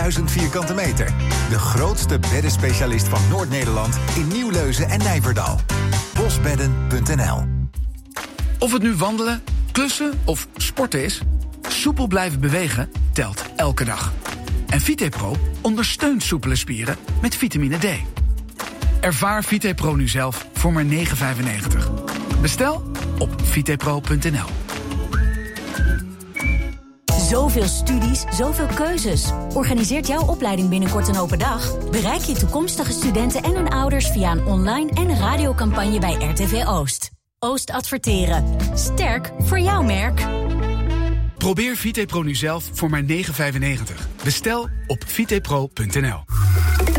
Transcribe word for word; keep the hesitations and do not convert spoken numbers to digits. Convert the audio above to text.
duizend vierkante meter. De grootste beddenspecialist van Noord-Nederland in Nieuwleuzen en Nijverdal. bosbedden punt n l. Of het nu wandelen, klussen of sporten is, soepel blijven bewegen telt elke dag. En VitePro ondersteunt soepele spieren met vitamine D. Ervaar VitePro nu zelf voor maar negen vijfennegentig. Bestel op vitepro punt n l. Zoveel studies, zoveel keuzes. Organiseert jouw opleiding binnenkort een open dag? Bereik je toekomstige studenten en hun ouders via een online en radiocampagne bij R T V Oost. Oost adverteren. Sterk voor jouw merk. Probeer VitePro nu zelf voor maar negen vijfennegentig. Bestel op vitepro punt n l.